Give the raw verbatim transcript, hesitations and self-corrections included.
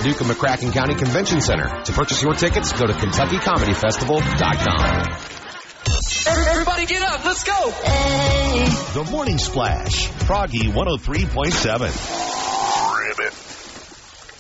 Paducah McCracken County Convention Center. To purchase your tickets, go to Kentucky Comedy Festival dot com. Everybody get up, let's go! The Morning Splash, Froggy one oh three point seven.